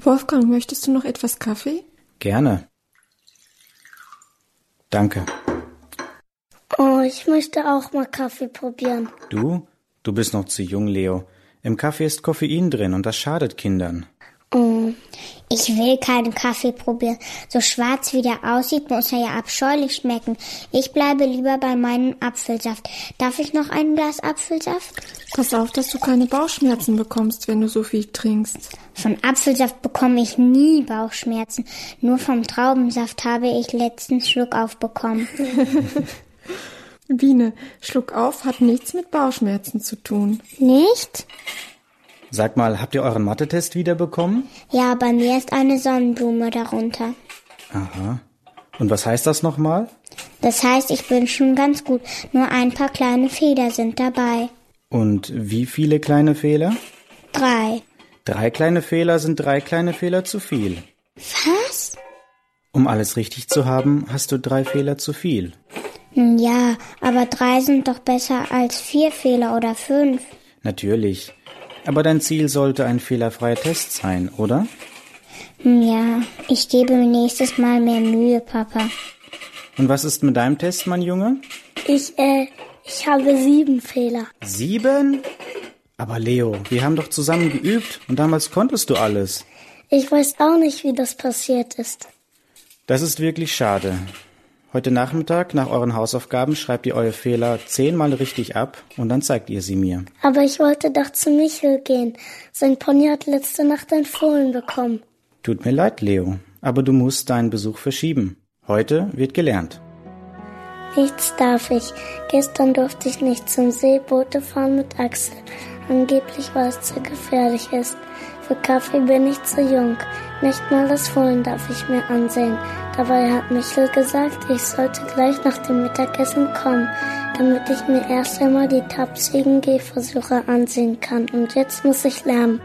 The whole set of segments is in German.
Wolfgang, möchtest du noch etwas Kaffee? Gerne. Danke. Oh, ich möchte auch mal Kaffee probieren. Du? Du bist noch zu jung, Leo. Im Kaffee ist Koffein drin und das schadet Kindern. Oh, ich will keinen Kaffee probieren. So schwarz wie der aussieht, muss er ja abscheulich schmecken. Ich bleibe lieber bei meinem Apfelsaft. Darf ich noch ein Glas Apfelsaft? Pass auf, dass du keine Bauchschmerzen bekommst, wenn du so viel trinkst. Von Apfelsaft bekomme ich nie Bauchschmerzen. Nur vom Traubensaft habe ich letztens Schluckauf bekommen. Biene, Schluckauf hat nichts mit Bauchschmerzen zu tun. Nicht? Sag mal, habt ihr euren Mathe-Test wiederbekommen? Ja, bei mir ist eine Sonnenblume darunter. Aha. Und was heißt das nochmal? Das heißt, ich bin schon ganz gut. Nur ein paar kleine Fehler sind dabei. Und wie viele kleine Fehler? 3. 3 kleine Fehler sind 3 kleine Fehler zu viel. Was? Um alles richtig zu haben, hast du 3 Fehler zu viel. Nun ja, aber 3 sind doch besser als 4 Fehler oder 5. Natürlich. Aber dein Ziel sollte ein fehlerfreier Test sein, oder? Ja, ich gebe mir nächstes Mal mehr Mühe, Papa. Und was ist mit deinem Test, mein Junge? Ich habe 7 Fehler. 7? Aber Leo, wir haben doch zusammen geübt und damals konntest du alles. Ich weiß auch nicht, wie das passiert ist. Das ist wirklich schade. Heute Nachmittag, nach euren Hausaufgaben, schreibt ihr eure Fehler 10-mal richtig ab und dann zeigt ihr sie mir. Aber ich wollte doch zu Michel gehen. Sein Pony hat letzte Nacht ein Fohlen bekommen. Tut mir leid, Leo, aber du musst deinen Besuch verschieben. Heute wird gelernt. Nichts darf ich. Gestern durfte ich nicht zum See Boote fahren mit Axel. Angeblich, weil es zu gefährlich ist. Für Kaffee bin ich zu jung. Nicht mal das Fohlen darf ich mir ansehen. Dabei hat Michel gesagt, ich sollte gleich nach dem Mittagessen kommen, damit ich mir erst einmal die tapsigen Gehversuche ansehen kann. Und jetzt muss ich lernen.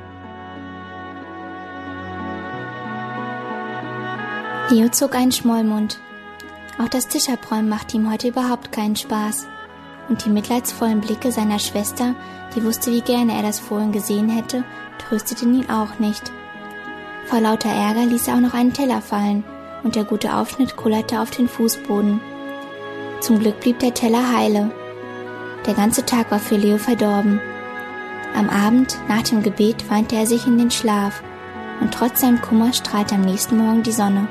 Leo zog einen Schmollmund. Auch das Tischabräumen machte ihm heute überhaupt keinen Spaß. Und die mitleidsvollen Blicke seiner Schwester, die wusste, wie gerne er das Fohlen gesehen hätte, trösteten ihn auch nicht. Vor lauter Ärger ließ er auch noch einen Teller fallen und der gute Aufschnitt kullerte auf den Fußboden. Zum Glück blieb der Teller heile. Der ganze Tag war für Leo verdorben. Am Abend, nach dem Gebet, weinte er sich in den Schlaf und trotz seinem Kummer strahlte am nächsten Morgen die Sonne.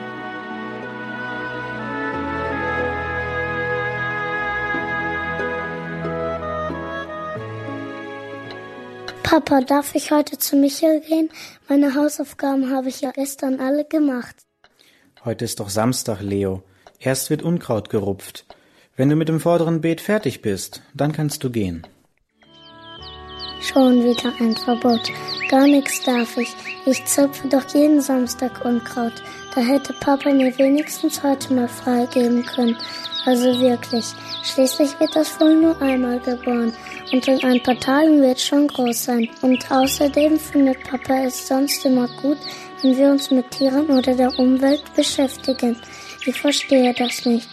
Papa, darf ich heute zu Michel gehen? Meine Hausaufgaben habe ich ja gestern alle gemacht. Heute ist doch Samstag, Leo. Erst wird Unkraut gerupft. Wenn du mit dem vorderen Beet fertig bist, dann kannst du gehen. Schon wieder ein Verbot. Gar nichts darf ich. Ich zupfe doch jeden Samstag Unkraut. Da hätte Papa mir wenigstens heute mal freigeben können. Also wirklich. Schließlich wird das Fohlen nur einmal geboren. Und in ein paar Tagen wird es schon groß sein. Und außerdem findet Papa es sonst immer gut, wenn wir uns mit Tieren oder der Umwelt beschäftigen. Ich verstehe das nicht.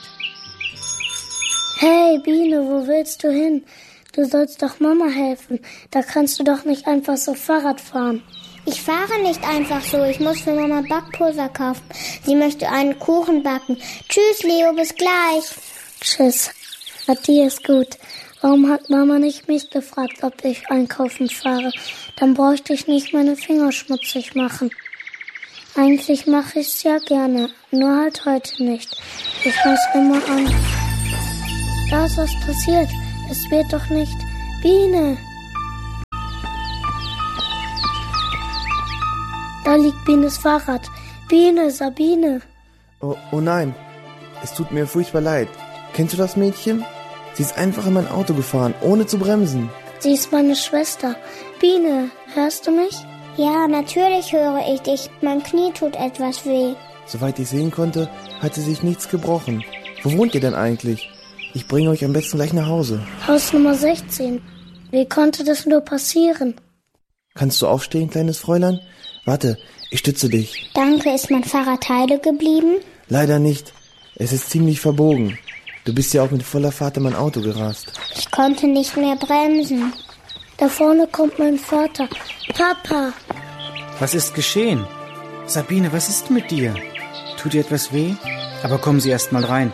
Hey, Biene, wo willst du hin? Du sollst doch Mama helfen. Da kannst du doch nicht einfach so Fahrrad fahren. Ich fahre nicht einfach so. Ich muss für Mama Backpulver kaufen. Sie möchte einen Kuchen backen. Tschüss, Leo, bis gleich. Tschüss. Adi ist gut. Warum hat Mama nicht mich gefragt, ob ich einkaufen fahre? Dann bräuchte ich nicht meine Finger schmutzig machen. Eigentlich mache ich es ja gerne, nur halt heute nicht. Ich muss immer an. Da ist was passiert. Es wird doch nicht. Biene! Da liegt Bienes Fahrrad. Biene, Sabine. Oh nein, es tut mir furchtbar leid. Kennst du das Mädchen? Sie ist einfach in mein Auto gefahren, ohne zu bremsen. Sie ist meine Schwester. Biene, hörst du mich? Ja, natürlich höre ich dich. Mein Knie tut etwas weh. Soweit ich sehen konnte, hat sie sich nichts gebrochen. Wo wohnt ihr denn eigentlich? Ich bringe euch am besten gleich nach Hause. Haus Nummer 16. Wie konnte das nur passieren? Kannst du aufstehen, kleines Fräulein? Warte, ich stütze dich. Danke, ist mein Fahrrad heile geblieben? Leider nicht. Es ist ziemlich verbogen. Du bist ja auch mit voller Fahrt in mein Auto gerast. Ich konnte nicht mehr bremsen. Da vorne kommt mein Vater. Papa! Was ist geschehen? Sabine, was ist mit dir? Tut dir etwas weh? Aber kommen Sie erst mal rein.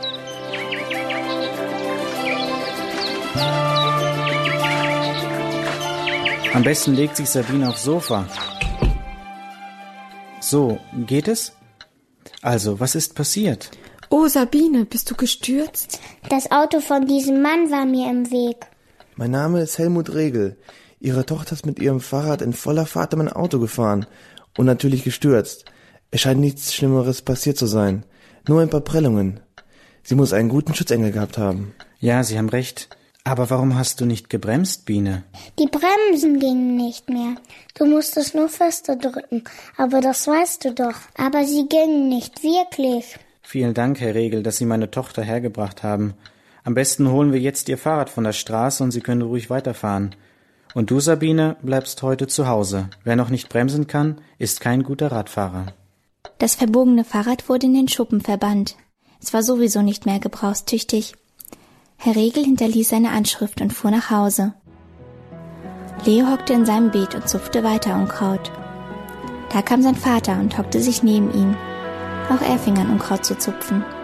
Am besten legt sich Sabine aufs Sofa. So, geht es? Also, was ist passiert? Oh, Sabine, bist du gestürzt? Das Auto von diesem Mann war mir im Weg. Mein Name ist Helmut Regel. Ihre Tochter ist mit ihrem Fahrrad in voller Fahrt in mein Auto gefahren und natürlich gestürzt. Es scheint nichts Schlimmeres passiert zu sein. Nur ein paar Prellungen. Sie muss einen guten Schutzengel gehabt haben. Ja, Sie haben recht. Aber warum hast du nicht gebremst, Biene? Die Bremsen gingen nicht mehr. Du musstest nur fester drücken, aber das weißt du doch. Aber sie gingen nicht, wirklich. Vielen Dank, Herr Regel, dass Sie meine Tochter hergebracht haben. Am besten holen wir jetzt Ihr Fahrrad von der Straße und Sie können ruhig weiterfahren. Und du, Sabine, bleibst heute zu Hause. Wer noch nicht bremsen kann, ist kein guter Radfahrer. Das verbogene Fahrrad wurde in den Schuppen verbannt. Es war sowieso nicht mehr gebrauchstüchtig. Herr Regel hinterließ seine Anschrift und fuhr nach Hause. Leo hockte in seinem Beet und zupfte weiter Unkraut. Da kam sein Vater und hockte sich neben ihn. Auch er fing an, Unkraut zu zupfen.